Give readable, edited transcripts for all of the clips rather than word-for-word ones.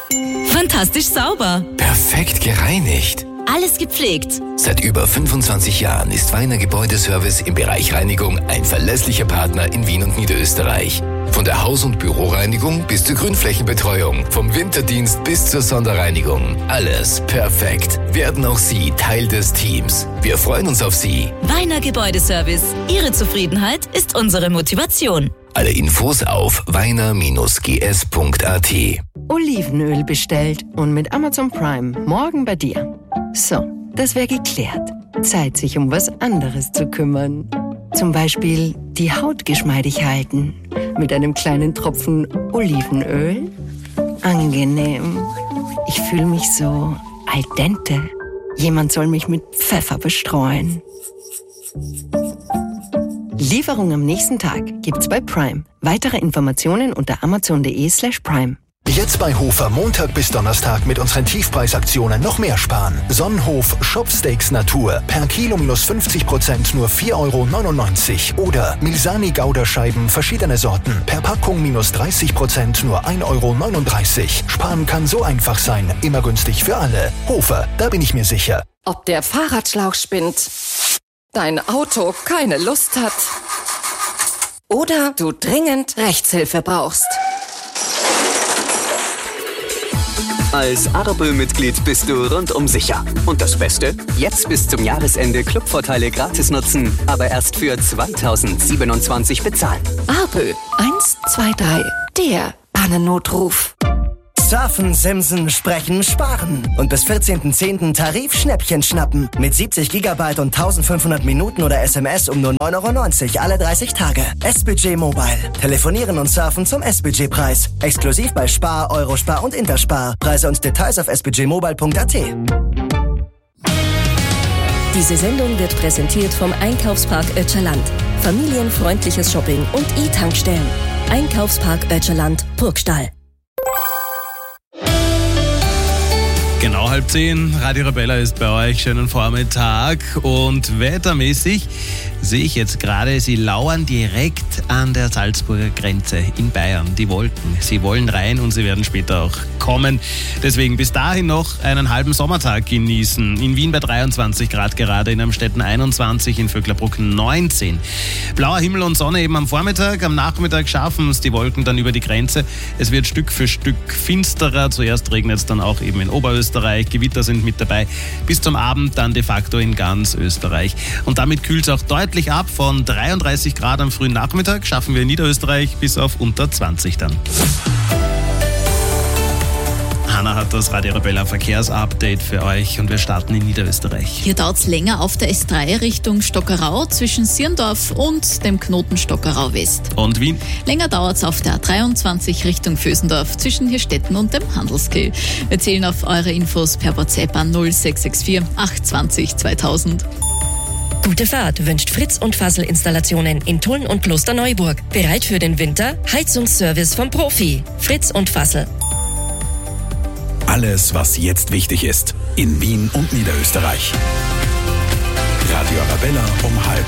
Fantastisch sauber. Perfekt gereinigt. Alles gepflegt. Seit über 25 Jahren ist Weiner Gebäudeservice im Bereich Reinigung ein verlässlicher Partner in Wien und Niederösterreich. Von der Haus- und Büroreinigung bis zur Grünflächenbetreuung, vom Winterdienst bis zur Sonderreinigung. Alles perfekt. Werden auch Sie Teil des Teams. Wir freuen uns auf Sie. Weiner Gebäudeservice. Ihre Zufriedenheit ist unsere Motivation. Alle Infos auf weiner-gs.at. Olivenöl bestellt und mit Amazon Prime morgen bei dir. So, das wäre geklärt. Zeit, sich um was anderes zu kümmern. Zum Beispiel die Haut geschmeidig halten. Mit einem kleinen Tropfen Olivenöl. Angenehm. Ich fühle mich so al dente. Jemand soll mich mit Pfeffer bestreuen. Lieferung am nächsten Tag gibt's bei Prime. Weitere Informationen unter amazon.de/prime. Jetzt bei Hofer Montag bis Donnerstag mit unseren Tiefpreisaktionen noch mehr sparen. Sonnenhof Shopsteaks Natur per Kilo minus 50% nur 4,99 €. Oder Milsani Gouda-Scheiben verschiedene Sorten per Packung minus 30% nur 1,39 €. Sparen kann so einfach sein, immer günstig für alle. Hofer, da bin ich mir sicher. Ob der Fahrradschlauch spinnt, dein Auto keine Lust hat oder du dringend Rechtshilfe brauchst. Als Arbel-Mitglied bist du rundum sicher. Und das Beste? Jetzt bis zum Jahresende Clubvorteile gratis nutzen, aber erst für 2027 bezahlen. Arbel 123, der Pannennotruf. Surfen, Simsen, Sprechen, Sparen. Und bis 14.10. Tarif-Schnäppchen schnappen. Mit 70 GB und 1500 Minuten oder SMS um nur 9,90 € alle 30 Tage. S-Budget Mobile. Telefonieren und surfen zum S-Budget-Preis. Exklusiv bei Spar, Eurospar und Interspar. Preise und Details auf sbudgetmobile.at. Diese Sendung wird präsentiert vom Einkaufspark Ötscherland. Familienfreundliches Shopping und E-Tankstellen. Einkaufspark Ötscherland, Burgstall. Genau 9:30, Radio Arabella ist bei euch. Schönen Vormittag. Und wettermäßig sehe ich jetzt gerade, sie lauern direkt an der Salzburger Grenze in Bayern, die Wolken. Sie wollen rein und sie werden später auch kommen. Deswegen bis dahin noch einen halben Sommertag genießen. In Wien bei 23 Grad gerade, in Amstetten 21, in Vöcklerbruck 19. Blauer Himmel und Sonne eben am Vormittag. Am Nachmittag schaffen es die Wolken dann über die Grenze. Es wird Stück für Stück finsterer. Zuerst regnet es dann auch eben in Oberösterreich. Gewitter sind mit dabei. Bis zum Abend dann de facto in ganz Österreich. Und damit kühlt es auch deutlich ab. Von 33 Grad am frühen Nachmittag schaffen wir in Niederösterreich bis auf unter 20 dann. Hanna hat das Radio Arabella Verkehrsupdate für euch und wir starten in Niederösterreich. Hier dauert es länger auf der S3 Richtung Stockerau zwischen Sirndorf und dem Knoten Stockerau West. Und Wien? Länger dauert es auf der A23 Richtung Vösendorf zwischen Hirstetten und dem Handelskill. Wir zählen auf eure Infos per WhatsApp an 0664 820 2000. Gute Fahrt wünscht Fritz und Fassel Installationen in Tulln und Klosterneuburg. Bereit für den Winter? Heizungsservice vom Profi. Fritz und Fassel. Alles, was jetzt wichtig ist, in Wien und Niederösterreich. Radio Arabella um 12:30.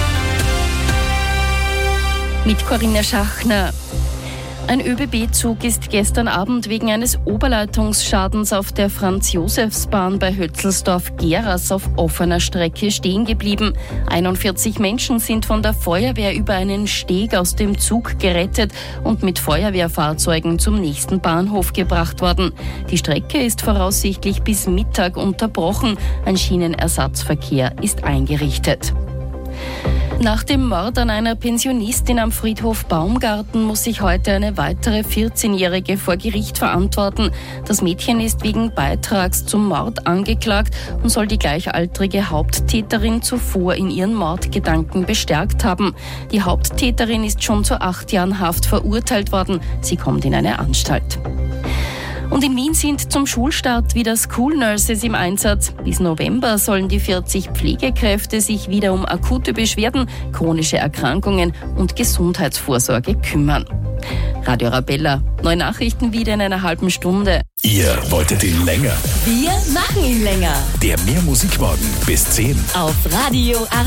Mit Corinna Schachner. Ein ÖBB-Zug ist gestern Abend wegen eines Oberleitungsschadens auf der Franz-Josefs-Bahn bei Hötzelsdorf-Geras auf offener Strecke stehen geblieben. 41 Menschen sind von der Feuerwehr über einen Steg aus dem Zug gerettet und mit Feuerwehrfahrzeugen zum nächsten Bahnhof gebracht worden. Die Strecke ist voraussichtlich bis Mittag unterbrochen. Ein Schienenersatzverkehr ist eingerichtet. Nach dem Mord an einer Pensionistin am Friedhof Baumgarten muss sich heute eine weitere 14-Jährige vor Gericht verantworten. Das Mädchen ist wegen Beitrags zum Mord angeklagt und soll die gleichaltrige Haupttäterin zuvor in ihren Mordgedanken bestärkt haben. Die Haupttäterin ist schon zu 8 Jahren Haft verurteilt worden. Sie kommt in eine Anstalt. Und in Wien sind zum Schulstart wieder School Nurses im Einsatz. Bis November sollen die 40 Pflegekräfte sich wieder um akute Beschwerden, chronische Erkrankungen und Gesundheitsvorsorge kümmern. Radio Arabella, neue Nachrichten wieder in einer halben Stunde. Ihr wolltet ihn länger? Wir machen ihn länger. Der Mehrmusikmorgen bis 10. Auf Radio Arabella.